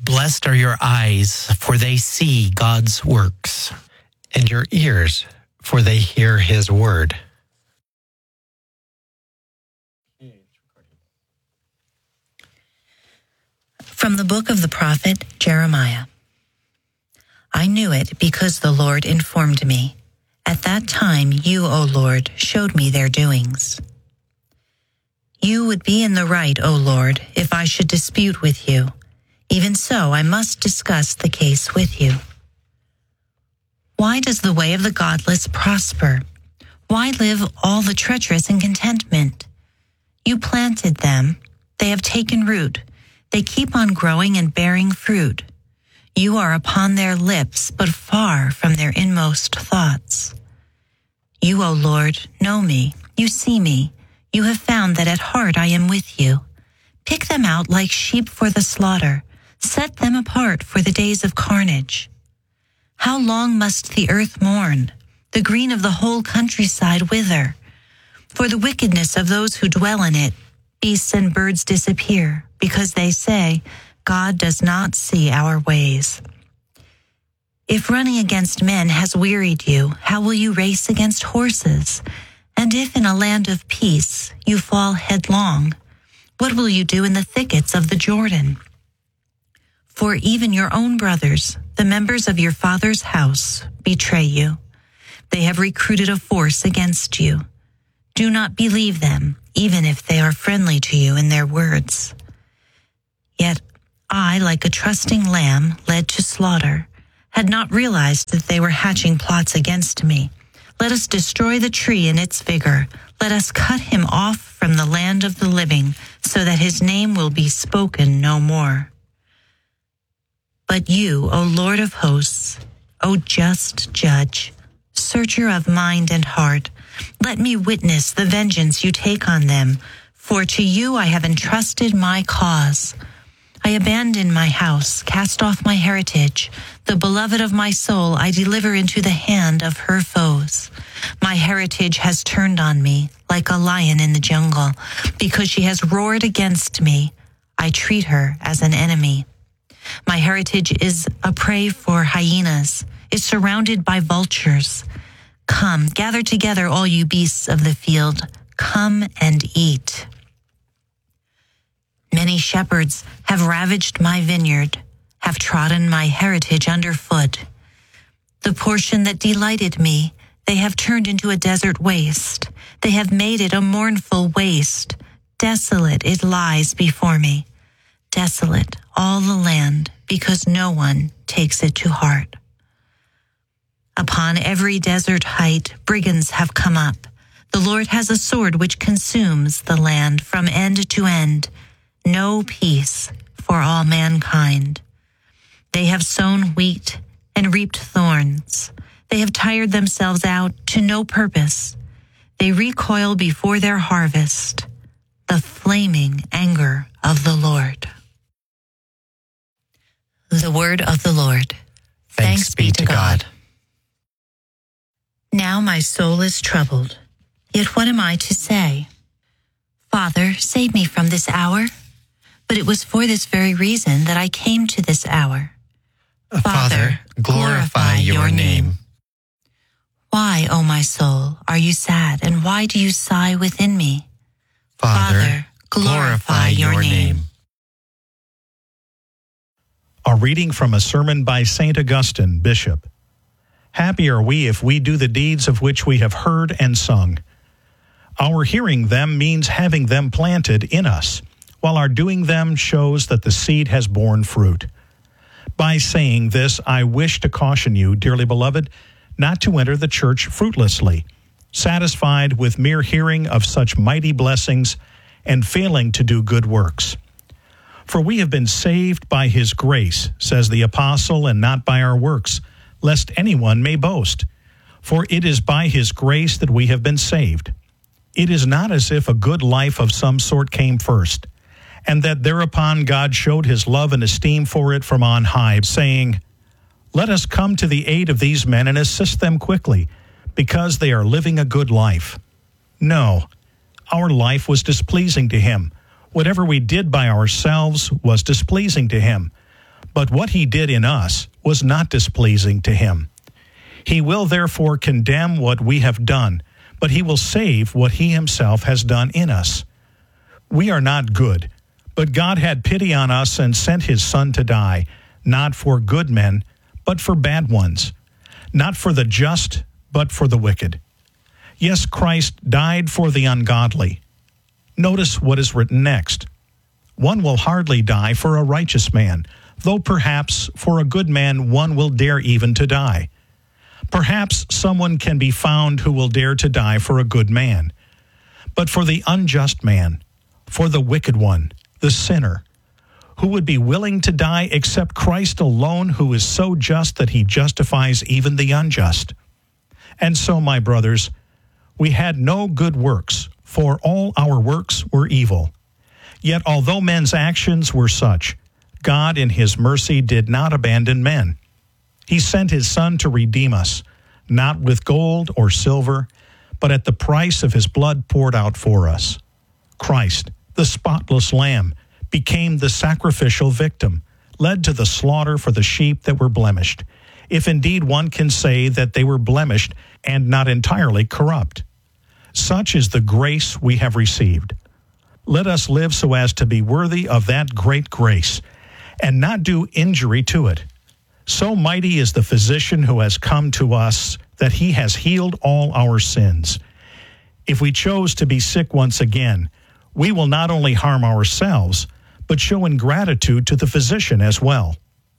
Blessed are your eyes, for they see God's works, and your ears, for they hear his word. From the book of the prophet Jeremiah. I knew it because the Lord informed me. At that time, you, O Lord, showed me their doings. You would be in the right, O Lord, if I should dispute with you. Even so, I must discuss the case with you. Why does the way of the godless prosper? Why live all the treacherous in contentment? You planted them. They have taken root. They keep on growing and bearing fruit. You are upon their lips, but far from their inmost thoughts. You, O Lord, know me. You see me. You have found that at heart I am with you. Pick them out like sheep for the slaughter. Set them apart for the days of carnage. How long must the earth mourn, the green of the whole countryside wither? For the wickedness of those who dwell in it, beasts and birds disappear, because they say, God does not see our ways. If running against men has wearied you, how will you race against horses? And if in a land of peace you fall headlong, what will you do in the thickets of the Jordan? For even your own brothers, the members of your father's house, betray you. They have recruited a force against you. Do not believe them, even if they are friendly to you in their words. Yet I, like a trusting lamb led to slaughter, had not realized that they were hatching plots against me. Let us destroy the tree in its vigor. Let us cut him off from the land of the living, so that his name will be spoken no more. But you, O Lord of hosts, O just judge, searcher of mind and heart, let me witness the vengeance you take on them, for to you I have entrusted my cause. I abandon my house, cast off my heritage. The beloved of my soul I deliver into the hand of her foes. My heritage has turned on me like a lion in the jungle. Because she has roared against me, I treat her as an enemy. My heritage is a prey for hyenas, is surrounded by vultures. Come, gather together all you beasts of the field. Come and eat. Many shepherds have ravaged my vineyard, have trodden my heritage underfoot. The portion that delighted me, they have turned into a desert waste. They have made it a mournful waste. Desolate it lies before me. Desolate all the land, because no one takes it to heart. Upon every desert height, brigands have come up. The Lord has a sword which consumes the land from end to end. No peace for all mankind. They have sown wheat and reaped thorns. They have tired themselves out to no purpose. They recoil before their harvest, the flaming anger of the Lord. The word of the Lord. Thanks be to God. Now my soul is troubled. Yet what am I to say? Father, save me from this hour. But it was for this very reason that I came to this hour. Father, glorify your name. Why, O my soul, are you sad, and why do you sigh within me? Father, glorify your name. A reading from a sermon by St. Augustine, Bishop. Happy are we if we do the deeds of which we have heard and sung. Our hearing them means having them planted in us, while our doing them shows that the seed has borne fruit. By saying this, I wish to caution you, dearly beloved, not to enter the church fruitlessly, satisfied with mere hearing of such mighty blessings and failing to do good works. For we have been saved by his grace, says the apostle, and not by our works, lest anyone may boast. For it is by his grace that we have been saved. It is not as if a good life of some sort came first, and that thereupon God showed his love and esteem for it from on high, saying, Let us come to the aid of these men and assist them quickly, because they are living a good life. No, our life was displeasing to him. Whatever we did by ourselves was displeasing to him. But what he did in us was not displeasing to him. He will therefore condemn what we have done, but he will save what he himself has done in us. We are not good, but God had pity on us and sent his Son to die, not for good men, but for bad ones, not for the just, but for the wicked. Yes, Christ died for the ungodly. Notice what is written next. One will hardly die for a righteous man, though perhaps for a good man one will dare even to die. Perhaps someone can be found who will dare to die for a good man. But for the unjust man, for the wicked one, the sinner, who would be willing to die except Christ alone, who is so just that he justifies even the unjust? And so, my brothers, we had no good works, for all our works were evil. Yet although men's actions were such, God in his mercy did not abandon men. He sent his Son to redeem us, not with gold or silver, but at the price of his blood poured out for us. Christ, the spotless Lamb, became the sacrificial victim, led to the slaughter for the sheep that were blemished, if indeed one can say that they were blemished and not entirely corrupt. Such is the grace we have received. Let us live so as to be worthy of that great grace, and not do injury to it. So mighty is the physician who has come to us that he has healed all our sins. If we chose to be sick once again, we will not only harm ourselves, but show ingratitude to the physician as well.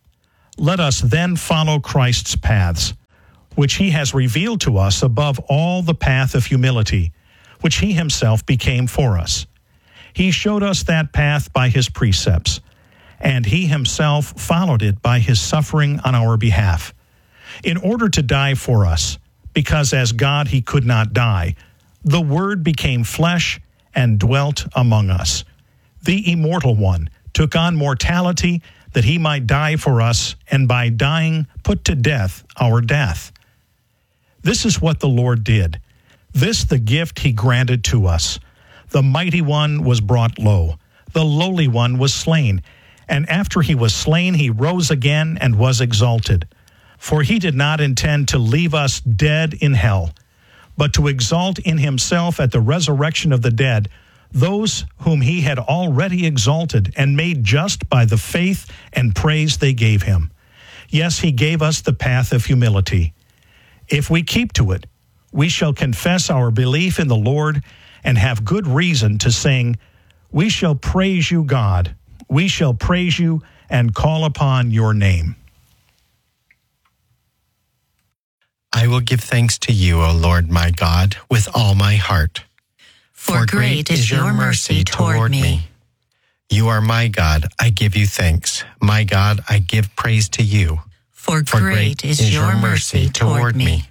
Let us then follow Christ's paths, which he has revealed to us above all the path of humility, which he himself became for us. He showed us that path by his precepts, and he himself followed it by his suffering on our behalf, in order to die for us, because as God he could not die. The Word became flesh and dwelt among us. The Immortal One took on mortality that he might die for us, and by dying put to death our death. This is what the Lord did. This the gift he granted to us. The mighty one was brought low. The lowly one was slain. And after he was slain, he rose again and was exalted. For he did not intend to leave us dead in hell, but to exalt in himself at the resurrection of the dead those whom he had already exalted and made just by the faith and praise they gave him. Yes, he gave us the path of humility. If we keep to it, we shall confess our belief in the Lord and have good reason to sing, "We shall praise you, God. We shall praise you and call upon your name." I will give thanks to you, O Lord my God, with all my heart. For great is your mercy toward me. You are my God, I give you thanks. My God, I give praise to you. For great is your mercy toward me.